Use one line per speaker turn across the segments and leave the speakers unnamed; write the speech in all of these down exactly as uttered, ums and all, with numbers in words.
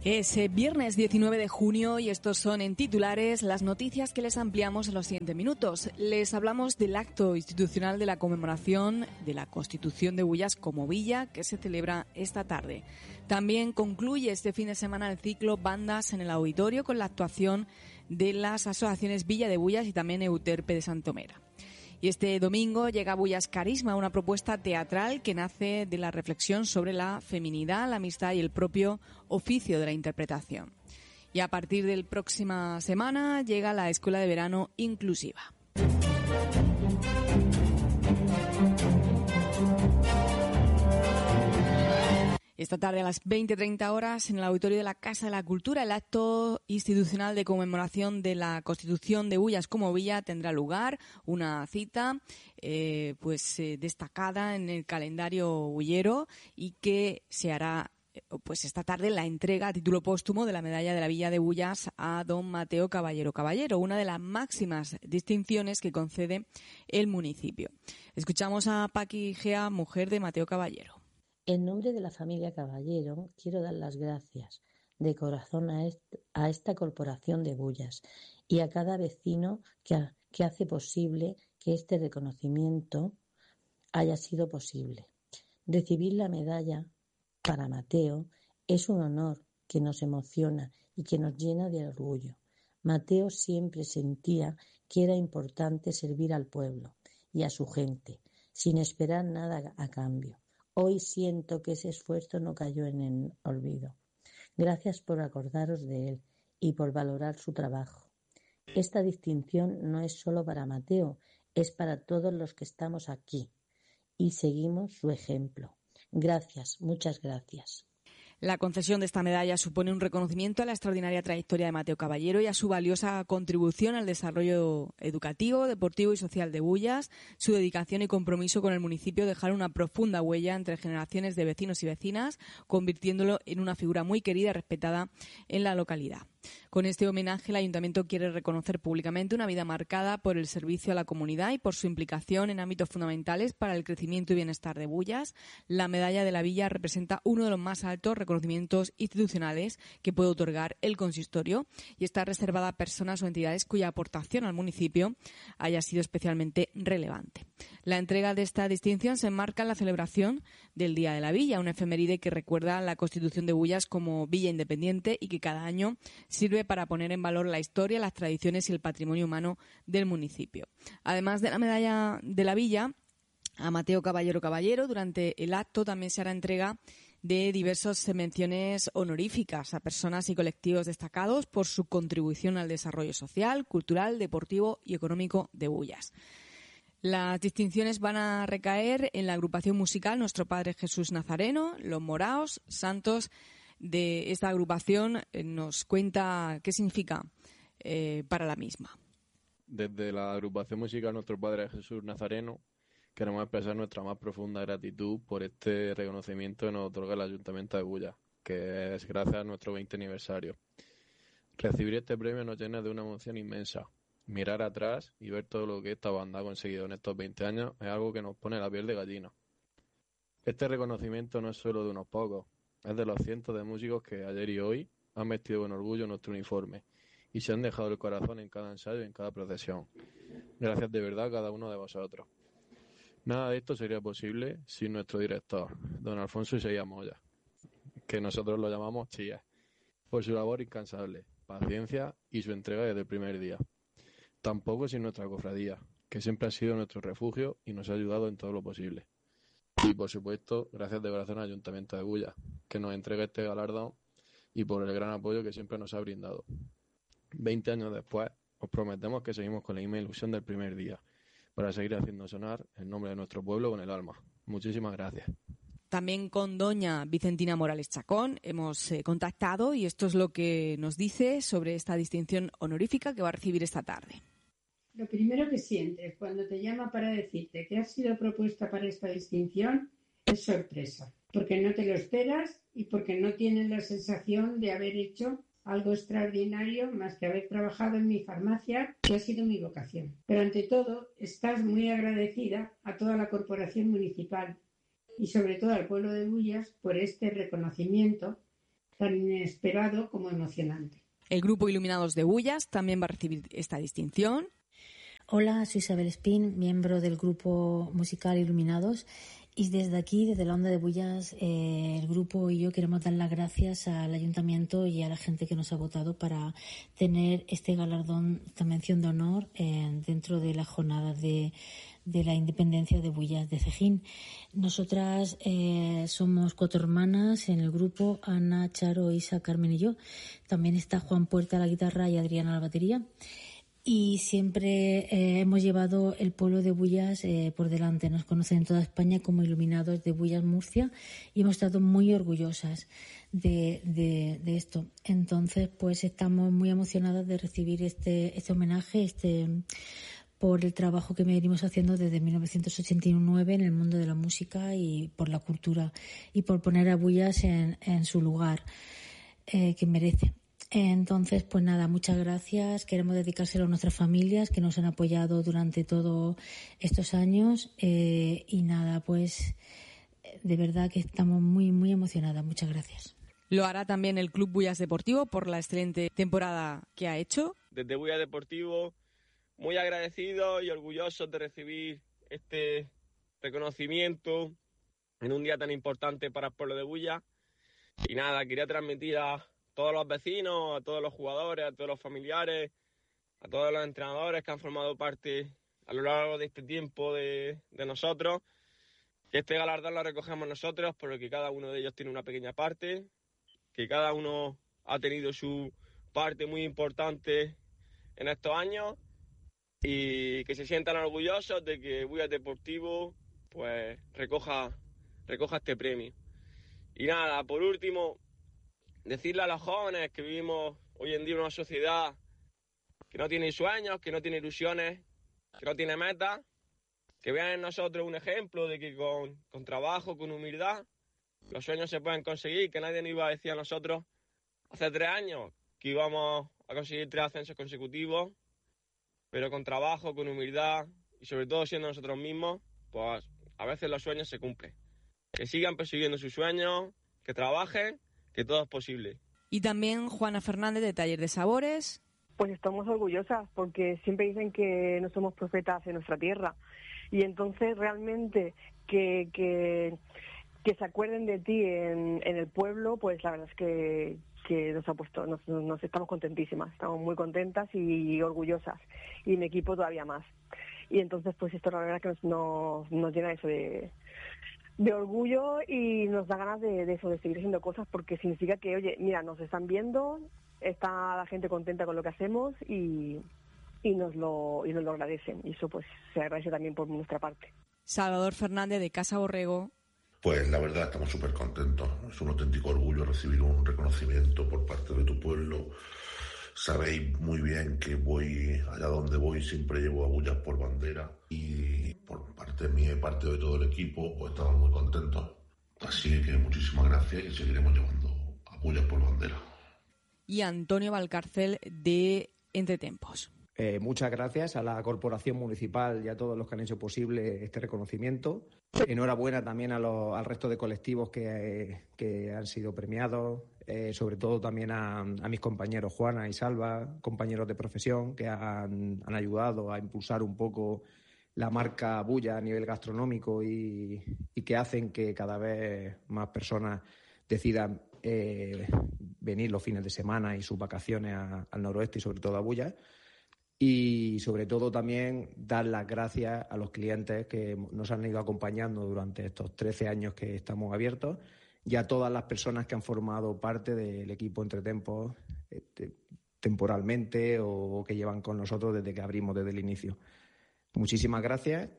Es eh, viernes diecinueve de junio y estos son en titulares las noticias que les ampliamos en los siguientes minutos. Les hablamos del acto institucional de la conmemoración de la Constitución de Bullas como villa que se celebra esta tarde. También concluye este fin de semana el ciclo Bandas en el Auditorio con la actuación de las asociaciones Villa de Bullas y también Euterpe de Santomera. Y este domingo llega a Bullas Carisma, una propuesta teatral que nace de la reflexión sobre la feminidad, la amistad y el propio oficio de la interpretación. Y a partir del próxima semana llega la Escuela de Verano Inclusiva. Esta tarde a las veinte treinta horas en el auditorio de la Casa de la Cultura el acto institucional de conmemoración de la Constitución de Bullas como villa tendrá lugar, una cita eh, pues eh, destacada en el calendario bullero y que se hará pues esta tarde la entrega a título póstumo de la medalla de la Villa de Bullas a don Mateo Caballero Caballero, una de las máximas distinciones que concede el municipio. Escuchamos a Paqui Gea, mujer de Mateo Caballero.
En nombre de la familia Caballero, quiero dar las gracias de corazón a, est- a esta corporación de Bullas y a cada vecino que, ha- que hace posible que este reconocimiento haya sido posible. Recibir la medalla para Mateo es un honor que nos emociona y que nos llena de orgullo. Mateo siempre sentía que era importante servir al pueblo y a su gente, sin esperar nada a cambio. Hoy siento que ese esfuerzo no cayó en el olvido. Gracias por acordaros de él y por valorar su trabajo. Esta distinción no es solo para Mateo, es para todos los que estamos aquí y seguimos su ejemplo. Gracias, muchas gracias.
La concesión de esta medalla supone un reconocimiento a la extraordinaria trayectoria de Mateo Caballero y a su valiosa contribución al desarrollo educativo, deportivo y social de Bullas. Su dedicación y compromiso con el municipio dejaron una profunda huella entre generaciones de vecinos y vecinas, convirtiéndolo en una figura muy querida y respetada en la localidad. Con este homenaje, el Ayuntamiento quiere reconocer públicamente una vida marcada por el servicio a la comunidad y por su implicación en ámbitos fundamentales para el crecimiento y bienestar de Bullas. La medalla de la Villa representa uno de los más altos reconocimientos institucionales que puede otorgar el consistorio y está reservada a personas o entidades cuya aportación al municipio haya sido especialmente relevante. La entrega de esta distinción se enmarca en la celebración del Día de la Villa, una efeméride que recuerda la Constitución de Bullas como villa independiente y que cada año sirve para poner en valor la historia, las tradiciones y el patrimonio humano del municipio. Además de la medalla de la Villa a Mateo Caballero Caballero, durante el acto también se hará entrega de diversas menciones honoríficas a personas y colectivos destacados por su contribución al desarrollo social, cultural, deportivo y económico de Bullas. Las distinciones van a recaer en la agrupación musical Nuestro Padre Jesús Nazareno, Los Moraos, santos de esta agrupación. Nos cuenta qué significa eh, para la misma.
Desde la agrupación musical Nuestro Padre Jesús Nazareno queremos expresar nuestra más profunda gratitud por este reconocimiento que nos otorga el Ayuntamiento de Bullas, que es gracias a nuestro veinte aniversario. Recibir este premio nos llena de una emoción inmensa. Mirar atrás y ver todo lo que esta banda ha conseguido en estos veinte años es algo que nos pone la piel de gallina. Este reconocimiento no es solo de unos pocos, es de los cientos de músicos que ayer y hoy han vestido con orgullo nuestro uniforme y se han dejado el corazón en cada ensayo y en cada procesión. Gracias de verdad a cada uno de vosotros. Nada de esto sería posible sin nuestro director, don Alfonso Isella Moya, que nosotros lo llamamos Chía, por su labor incansable, paciencia y su entrega desde el primer día. Tampoco sin nuestra cofradía, que siempre ha sido nuestro refugio y nos ha ayudado en todo lo posible. Y por supuesto, gracias de corazón al Ayuntamiento de Bullas, que nos entrega este galardón y por el gran apoyo que siempre nos ha brindado. Veinte años después, os prometemos que seguimos con la misma ilusión del primer día, para seguir haciendo sonar el nombre de nuestro pueblo con el alma. Muchísimas gracias.
También con doña Vicentina Morales Chacón hemos eh, contactado y esto es lo que nos dice sobre esta distinción honorífica que va a recibir esta tarde.
Lo primero que sientes cuando te llama para decirte que has sido propuesta para esta distinción es sorpresa, porque no te lo esperas y porque no tienes la sensación de haber hecho algo extraordinario más que haber trabajado en mi farmacia, que ha sido mi vocación. Pero ante todo, estás muy agradecida a toda la corporación municipal y sobre todo al pueblo de Bullas por este reconocimiento tan inesperado como emocionante.
El grupo Iluminados de Bullas también va a recibir esta distinción.
Hola, soy Isabel Espín, miembro del grupo musical Iluminados. Y desde aquí, desde la Onda de Bullas, eh, el grupo y yo queremos dar las gracias al Ayuntamiento y a la gente que nos ha votado para tener este galardón, esta mención de honor eh, dentro de las jornadas de, de la independencia de Bullas de Cejín. Nosotras eh, somos cuatro hermanas en el grupo, Ana, Charo, Isa, Carmen y yo. También está Juan Puerta a la guitarra y Adriana a la batería. Y siempre eh, hemos llevado el pueblo de Bullas eh, por delante. Nos conocen en toda España como Iluminados de Bullas Murcia y hemos estado muy orgullosas de, de, de esto. Entonces, pues estamos muy emocionadas de recibir este, este homenaje, este por el trabajo que venimos haciendo desde mil novecientos ochenta y nueve en el mundo de la música y por la cultura y por poner a Bullas en, en su lugar eh, que merece. Entonces, pues nada, muchas gracias. Queremos dedicárselo a nuestras familias que nos han apoyado durante todos estos años. Eh, y nada, pues de verdad que estamos muy, muy emocionadas. Muchas gracias.
Lo hará también el Club Bullas Deportivo por la excelente temporada que ha hecho.
Desde Bullas Deportivo, muy agradecidos y orgullosos de recibir este reconocimiento en un día tan importante para el pueblo de Bullas. Y nada, quería transmitir a todos los vecinos, a todos los jugadores, a todos los familiares, a todos los entrenadores que han formado parte a lo largo de este tiempo de, de nosotros, que este galardón lo recogemos nosotros, pero que cada uno de ellos tiene una pequeña parte, que cada uno ha tenido su parte muy importante en estos años y que se sientan orgullosos de que Bullas Deportivo pues recoja, recoja este premio. Y nada, por último, decirle a los jóvenes que vivimos hoy en día en una sociedad que no tiene sueños, que no tiene ilusiones, que no tiene metas, que vean en nosotros un ejemplo de que con, con trabajo, con humildad, los sueños se pueden conseguir, que nadie nos iba a decir a nosotros hace tres años que íbamos a conseguir tres ascensos consecutivos, pero con trabajo, con humildad y sobre todo siendo nosotros mismos, pues a veces los sueños se cumplen. Que sigan persiguiendo sus sueños, que trabajen, que todo es posible.
Y también Juana Fernández de Taller de Sabores.
Pues estamos orgullosas porque siempre dicen que no somos profetas en nuestra tierra y entonces realmente que, que, que se acuerden de ti en, en el pueblo, pues la verdad es que, que nos ha puesto, nos, nos estamos contentísimas, estamos muy contentas y orgullosas y mi equipo todavía más. Y entonces pues esto la verdad que nos, nos, nos llena eso de... de orgullo y nos da ganas de, de eso, de seguir haciendo cosas porque significa que, oye, mira, nos están viendo, está la gente contenta con lo que hacemos y, y, nos lo, y nos lo agradecen. Y eso pues se agradece también por nuestra parte.
Salvador Fernández de Casa Borrego.
Pues la verdad estamos súper contentos. Es un auténtico orgullo recibir un reconocimiento por parte de tu pueblo. Sabéis muy bien que voy allá donde voy, siempre llevo a Bullas por bandera y por parte mía y parte de todo el equipo, pues estamos muy contentos. Así que muchísimas gracias y seguiremos llevando a Bullas por bandera.
Y Antonio Valcárcel de Entretempos.
Eh, muchas gracias a la Corporación Municipal y a todos los que han hecho posible este reconocimiento. Enhorabuena también a los, al resto de colectivos que, eh, que han sido premiados, eh, sobre todo también a, a mis compañeros Juana y Salva, compañeros de profesión que han, han ayudado a impulsar un poco la marca Bullas a nivel gastronómico y, y que hacen que cada vez más personas decidan eh, venir los fines de semana y sus vacaciones a, al noroeste y sobre todo a Bullas. Y sobre todo también dar las gracias a los clientes que nos han ido acompañando durante estos trece años que estamos abiertos y a todas las personas que han formado parte del equipo Entretempos eh, temporalmente o que llevan con nosotros desde que abrimos desde el inicio. Muchísimas gracias.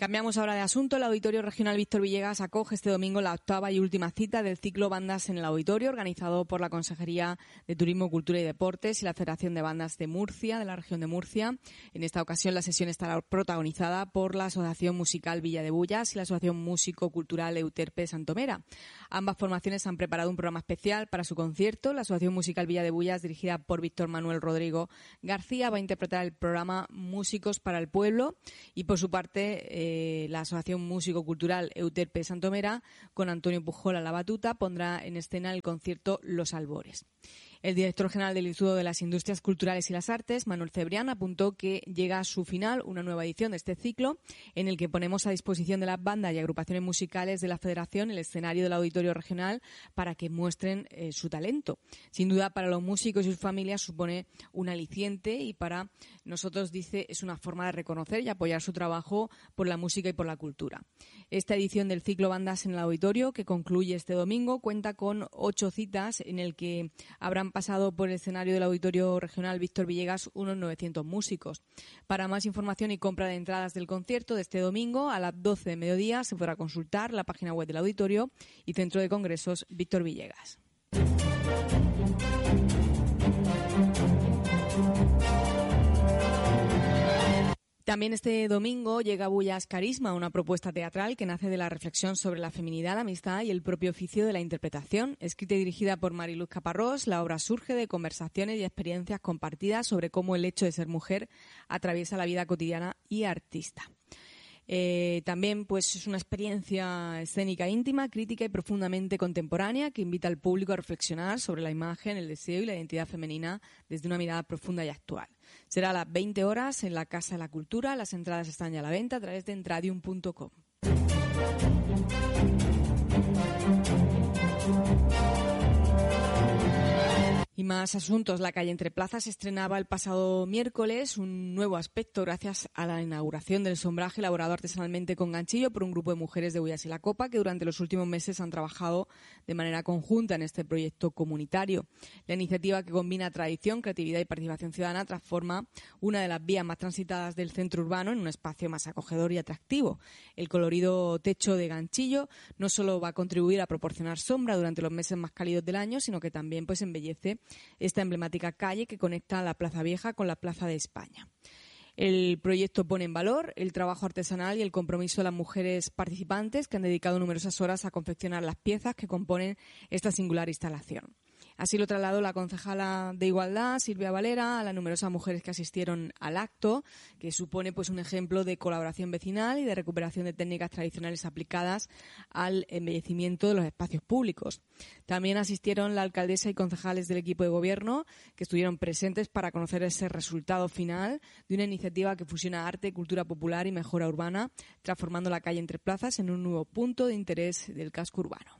Cambiamos ahora de asunto. El Auditorio Regional Víctor Villegas acoge este domingo la octava y última cita del ciclo Bandas en el Auditorio, organizado por la Consejería de Turismo, Cultura y Deportes y la Federación de Bandas de Murcia, de la región de Murcia. En esta ocasión la sesión estará protagonizada por la Asociación Musical Villa de Bullas y la Asociación Músico-Cultural Euterpe Santomera. Ambas formaciones han preparado un programa especial para su concierto. La Asociación Musical Villa de Bullas, dirigida por Víctor Manuel Rodrigo García, va a interpretar el programa Músicos para el Pueblo, y por su parte eh, la Asociación Músico-Cultural Euterpe Santomera, con Antonio Pujol a la batuta, pondrá en escena el concierto Los Albores. El director general del Instituto de las Industrias Culturales y las Artes, Manuel Cebrián, apuntó que llega a su final una nueva edición de este ciclo, en el que ponemos a disposición de las bandas y agrupaciones musicales de la Federación el escenario del Auditorio Regional para que muestren eh, su talento. Sin duda, para los músicos y sus familias supone un aliciente, y para nosotros, dice, es una forma de reconocer y apoyar su trabajo por la música y por la cultura. Esta edición del ciclo Bandas en el Auditorio, que concluye este domingo, cuenta con ocho citas en el que habrán pasado por el escenario del Auditorio Regional Víctor Villegas unos novecientos músicos. Para más información y compra de entradas del concierto de este domingo a las doce de mediodía se podrá consultar la página web del Auditorio y Centro de Congresos Víctor Villegas. También este domingo llega a Bullas Carisma, una propuesta teatral que nace de la reflexión sobre la feminidad, la amistad y el propio oficio de la interpretación. Escrita y dirigida por Mariluz Caparrós, la obra surge de conversaciones y experiencias compartidas sobre cómo el hecho de ser mujer atraviesa la vida cotidiana y artista. Eh, también pues es una experiencia escénica íntima, crítica y profundamente contemporánea que invita al público a reflexionar sobre la imagen, el deseo y la identidad femenina desde una mirada profunda y actual. Será a las veinte horas en la Casa de la Cultura. Las entradas están ya a la venta a través de entradium punto com. Y más asuntos. La calle Entre Plazas estrenaba el pasado miércoles un nuevo aspecto gracias a la inauguración del sombraje elaborado artesanalmente con ganchillo por un grupo de mujeres de Bullas y la Copa que durante los últimos meses han trabajado de manera conjunta en este proyecto comunitario. La iniciativa, que combina tradición, creatividad y participación ciudadana, transforma una de las vías más transitadas del centro urbano en un espacio más acogedor y atractivo. El colorido techo de ganchillo no solo va a contribuir a proporcionar sombra durante los meses más cálidos del año, sino que también pues embellece esta emblemática calle que conecta la Plaza Vieja con la Plaza de España. El proyecto pone en valor el trabajo artesanal y el compromiso de las mujeres participantes que han dedicado numerosas horas a confeccionar las piezas que componen esta singular instalación. Así lo trasladó la concejala de Igualdad, Silvia Valera, a las numerosas mujeres que asistieron al acto, que supone pues un ejemplo de colaboración vecinal y de recuperación de técnicas tradicionales aplicadas al embellecimiento de los espacios públicos. También asistieron la alcaldesa y concejales del equipo de gobierno, que estuvieron presentes para conocer ese resultado final de una iniciativa que fusiona arte, cultura popular y mejora urbana, transformando la calle Entre Plazas en un nuevo punto de interés del casco urbano.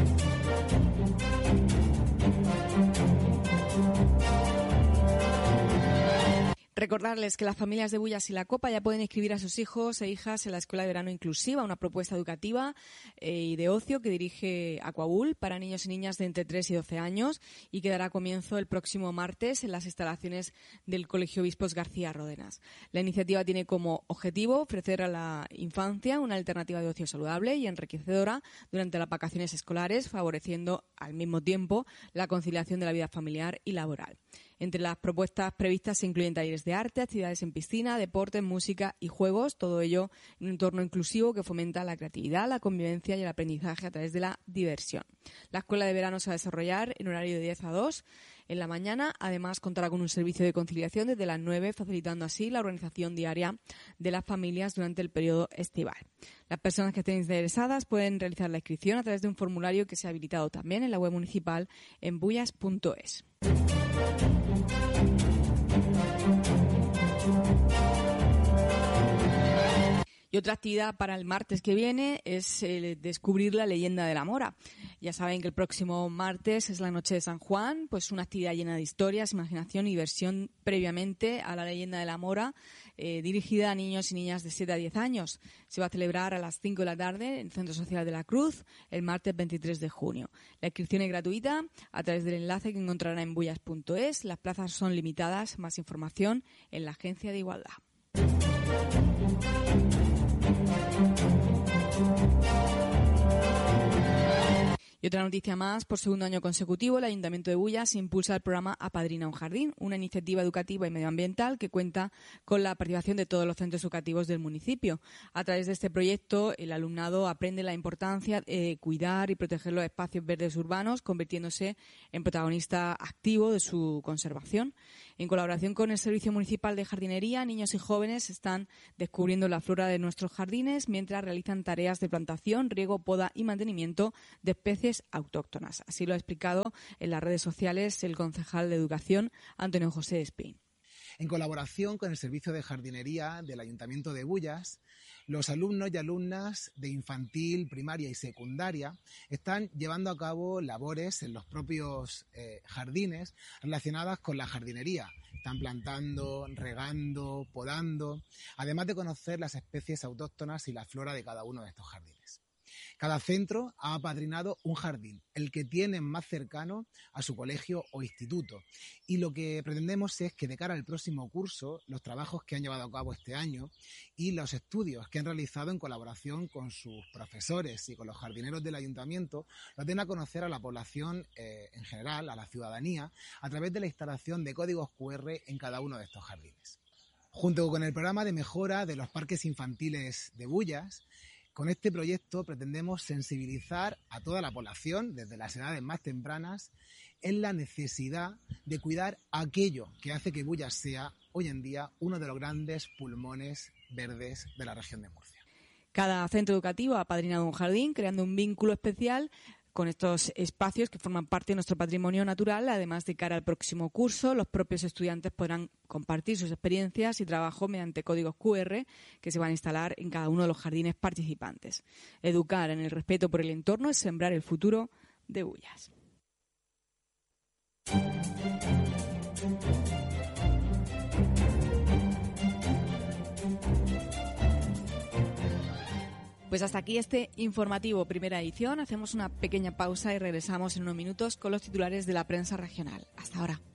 Recordarles que las familias de Bullas y la Copa ya pueden inscribir a sus hijos e hijas en la Escuela de Verano Inclusiva, una propuesta educativa eh, y de ocio que dirige Aquabul para niños y niñas de entre tres y doce años y que dará comienzo el próximo martes en las instalaciones del Colegio Obispos García Ródenas. La iniciativa tiene como objetivo ofrecer a la infancia una alternativa de ocio saludable y enriquecedora durante las vacaciones escolares, favoreciendo al mismo tiempo la conciliación de la vida familiar y laboral. Entre las propuestas previstas se incluyen talleres de arte, actividades en piscina, deportes, música y juegos, todo ello en un entorno inclusivo que fomenta la creatividad, la convivencia y el aprendizaje a través de la diversión. La escuela de verano se va a desarrollar en horario de diez a dos en la mañana. Además, contará con un servicio de conciliación desde las nueve, facilitando así la organización diaria de las familias durante el periodo estival. Las personas que estén interesadas pueden realizar la inscripción a través de un formulario que se ha habilitado también en la web municipal en bullas punto es. Y otra actividad para el martes que viene es el descubrir la leyenda de la Mora. Ya saben que el próximo martes es la noche de San Juan, pues una actividad llena de historias, imaginación y diversión previamente a la leyenda de la Mora, eh, dirigida a niños y niñas de siete a diez años. Se va a celebrar a las cinco de la tarde en el Centro Social de la Cruz el martes veintitrés de junio. La inscripción es gratuita a través del enlace que encontrarán en bullas punto es. Las plazas son limitadas. Más información en la Agencia de Igualdad. Y otra noticia más, por segundo año consecutivo, el Ayuntamiento de Bullas impulsa el programa Apadrina un Jardín, una iniciativa educativa y medioambiental que cuenta con la participación de todos los centros educativos del municipio. A través de este proyecto, el alumnado aprende la importancia de cuidar y proteger los espacios verdes urbanos, convirtiéndose en protagonista activo de su conservación. En colaboración con el Servicio Municipal de Jardinería, niños y jóvenes están descubriendo la flora de nuestros jardines mientras realizan tareas de plantación, riego, poda y mantenimiento de especies autóctonas. Así lo ha explicado en las redes sociales el concejal de Educación, Antonio José Espín.
En colaboración con el Servicio de Jardinería del Ayuntamiento de Bullas, los alumnos y alumnas de infantil, primaria y secundaria están llevando a cabo labores en los propios eh, jardines relacionadas con la jardinería. Están plantando, regando, podando, además de conocer las especies autóctonas y la flora de cada uno de estos jardines. Cada centro ha apadrinado un jardín, el que tienen más cercano a su colegio o instituto. Y lo que pretendemos es que de cara al próximo curso, los trabajos que han llevado a cabo este año y los estudios que han realizado en colaboración con sus profesores y con los jardineros del ayuntamiento, los den a conocer a la población eh, en general, a la ciudadanía, a través de la instalación de códigos cu erre en cada uno de estos jardines. Junto con el programa de mejora de los parques infantiles de Bullas, con este proyecto pretendemos sensibilizar a toda la población, desde las edades más tempranas, en la necesidad de cuidar aquello que hace que Bullas sea, hoy en día, uno de los grandes pulmones verdes de la región de Murcia.
Cada centro educativo ha apadrinado un jardín, creando un vínculo especial con estos espacios que forman parte de nuestro patrimonio natural. Además, de cara al próximo curso, los propios estudiantes podrán compartir sus experiencias y trabajo mediante códigos cu erre que se van a instalar en cada uno de los jardines participantes. Educar en el respeto por el entorno es sembrar el futuro de Bullas. Pues hasta aquí este informativo primera edición. Hacemos una pequeña pausa y regresamos en unos minutos con los titulares de la prensa regional. Hasta ahora.